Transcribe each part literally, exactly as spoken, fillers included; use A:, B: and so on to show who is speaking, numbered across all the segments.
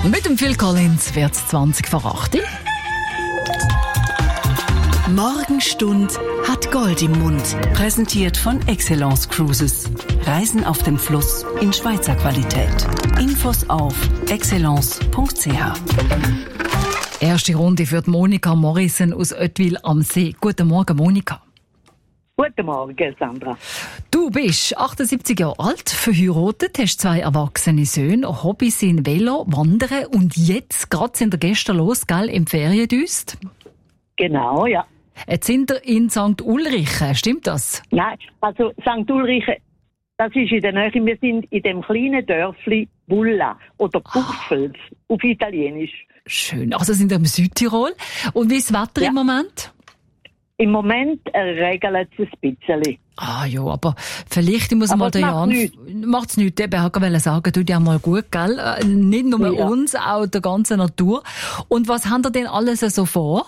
A: Mit dem Phil Collins wird es zwanzig vor acht.
B: Morgenstund hat Gold im Mund. Präsentiert von Excellence Cruises. Reisen auf dem Fluss in Schweizer Qualität. Infos auf excellence punkt c h.
A: Erste Runde für Monika Morrison aus Oetwil am See. Guten Morgen, Monika.
C: Guten Morgen, Sandra.
A: Du bist achtundsiebzig Jahre alt, verheiratet, hast zwei erwachsene Söhne, Hobbys sind Velo, Wandern und jetzt gerade sind wir gestern los, gell, im Feriendüst?
C: Genau, ja.
A: Jetzt sind wir in Sankt Ulrichen, stimmt das?
C: Nein, also Sankt Ulrichen, das ist in der Nähe. Wir sind in dem kleinen Dörfli Bulla oder Buchfels oh. auf Italienisch.
A: Schön, also sind wir im Südtirol. Und wie ist das Wetter ja. im Moment?
C: Im Moment regelt es ein bisschen.
A: Ah ja, aber vielleicht, ich muss aber mal den Jan... Macht es nichts. Ich wollte sagen, tut ja mal gut, gell? Nicht nur ja. uns, auch der ganzen Natur. Und was haben ihr denn alles so vor?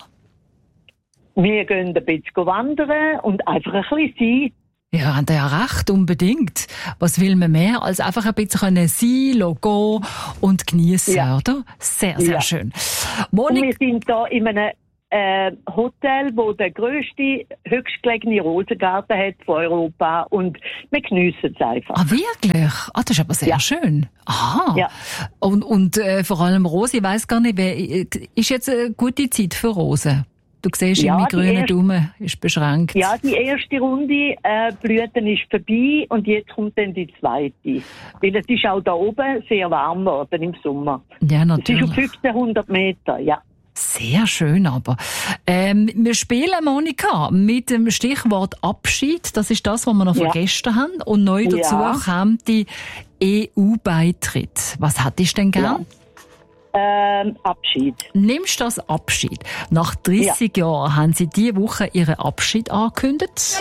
C: Wir gehen ein bisschen wandern und einfach ein bisschen sein.
A: Ja, habt ihr ja recht, unbedingt. Was will man mehr, als einfach ein bisschen sein, gehen und geniessen, ja. oder? Sehr, sehr ja. schön. Monik-
C: und wir sind da in einem äh, Hotel, wo der grösste, höchstgelegene Rosengarten hat von Europa und wir geniessen es einfach.
A: Ah, wirklich? Ah, das ist aber sehr ja. schön. Aha. Ja. Und, und äh, vor allem Rosen, ich weiss gar nicht, wer, ist jetzt eine gute Zeit für Rosen? Du siehst, ja, mein grüner Daumen ist beschränkt.
C: Ja, die erste Runde äh, Blüten ist vorbei und jetzt kommt dann die zweite. Weil es ist auch da oben sehr warm geworden im Sommer.
A: Ja, natürlich.
C: Es ist auf fünfzehnhundert Meter, ja.
A: Sehr schön aber. Ähm, wir spielen, Monika, mit dem Stichwort Abschied. Das ist das, was wir noch ja. vergessen haben. Und neu dazu ja. kam die E U-Beitritt. Was hättest du denn gern?
C: Ja. Ähm, Abschied.
A: Nimmst du das Abschied? Nach dreissig ja. Jahren haben sie diese Woche ihren Abschied angekündigt.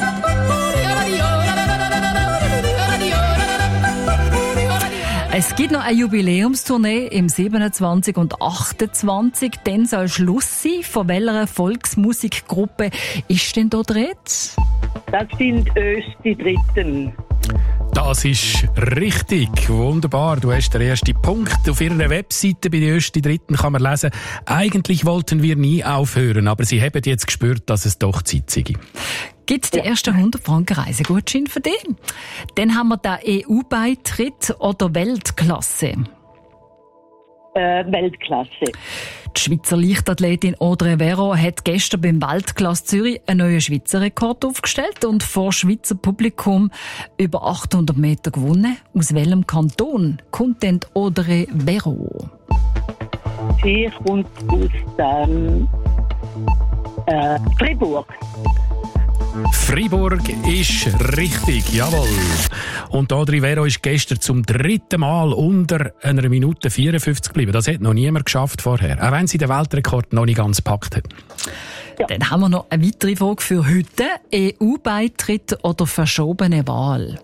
A: Es gibt noch eine Jubiläumstournee im siebenundzwanzig und achtundzwanzig. Dann soll Schluss sein. Von welcher Volksmusikgruppe ist denn da die Rede?
C: Das sind Öst die Dritten.
D: Das ist richtig. Wunderbar. Du hast den ersten Punkt. Auf ihrer Webseite bei den ersten Dritten kann man lesen, eigentlich wollten wir nie aufhören, aber sie haben jetzt gespürt, dass es doch Zeit sei.
A: Gibt die ersten hundert Franken Reisegutschein für dich? Dann haben wir den E U-Beitritt oder Weltklasse.
C: Äh, Weltklasse.
A: Die Schweizer Leichtathletin Audrey Vero hat gestern beim Weltklasse Zürich einen neuen Schweizer Rekord aufgestellt und vor Schweizer Publikum über achthundert Meter gewonnen. Aus welchem Kanton kommt denn Audrey Vero?
C: Sie kommt aus dem äh, Fribourg.
D: Fribourg ist richtig, jawohl. Und Audrey Vero ist gestern zum dritten Mal unter einer Minute vierundfünfzig geblieben. Das hat noch niemand geschafft vorher, auch wenn sie den Weltrekord noch nicht ganz gepackt hat.
A: Ja. Dann haben wir noch eine weitere Frage für heute. E U-Beitritt oder verschobene Wahl?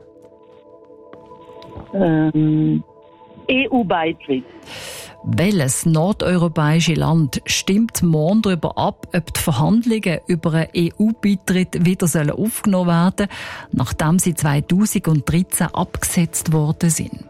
C: Ähm, E U-Beitritt.
A: Welches nordeuropäische Land stimmt morgen darüber ab, ob die Verhandlungen über einen E U-Beitritt wieder aufgenommen werden sollen, nachdem sie zweitausenddreizehn abgesetzt worden sind?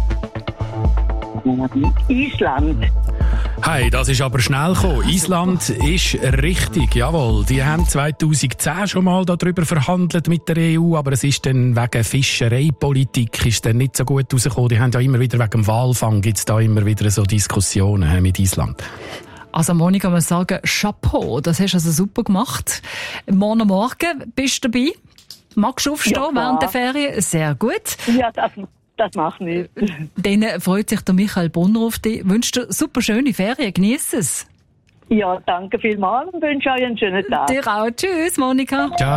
C: Island.
D: Hey, das ist aber schnell gekommen. Island ist richtig, jawohl. Die haben zweitausendzehn schon mal darüber verhandelt mit der E U, aber es ist dann wegen Fischereipolitik ist dann nicht so gut rausgekommen. Die haben ja immer wieder wegen dem Walfang gibt's da immer wieder so Diskussionen mit Island.
A: Also Monika, muss sagen, Chapeau, das hast du also super gemacht. Morgen Morgen bist du dabei? Magst du aufstehen ja, während der Ferien? Sehr gut.
C: Ja, das Das macht nichts.
A: Dann freut sich der Michael Brunner auf dich. Ich wünsche dir super schöne Ferien. Genieß es.
C: Ja, danke vielmals und wünsche euch einen schönen Tag.
A: Dir auch. Tschüss, Monika.
D: Ciao.